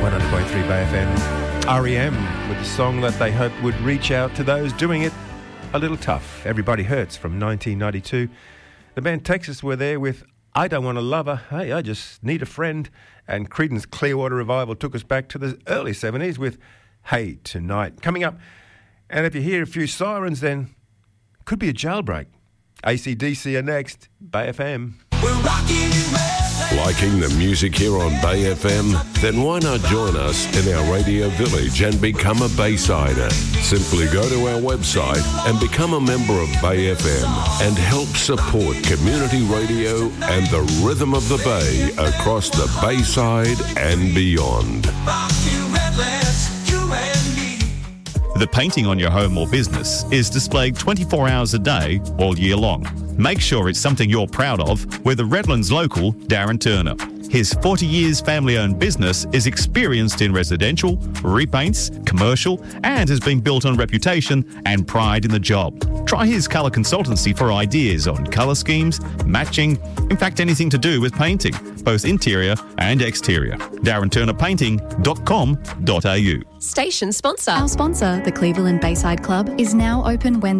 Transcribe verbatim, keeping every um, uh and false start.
one hundred point three Bay F M. R E M with a song that they hoped would reach out to those doing it a little tough. Everybody Hurts from nineteen ninety-two. The band Texas were there with I Don't Want a Lover, Hey, I Just Need a Friend. And Creedence Clearwater Revival took us back to the early seventies with Hey Tonight. Coming up, and if you hear a few sirens, then could be a jailbreak. A C D C are next. Bay F M. We're rocking Liking the music here on Bay F M? Then why not join us in our radio village and become a Baysider? Simply go to our website and become a member of Bay F M and help support community radio and the rhythm of the Bay across the Bayside and beyond. The painting on your home or business is displayed twenty-four hours a day, all year long. Make sure it's something you're proud of with the Redlands local, Darren Turner. His forty years family-owned business is experienced in residential, repaints, commercial, and has been built on reputation and pride in the job. Try his colour consultancy for ideas on colour schemes, matching, in fact anything to do with painting, both interior and exterior. darren turner painting dot com dot a u. Station sponsor. Our sponsor, the Cleveland Bayside Club, is now open Wednesday.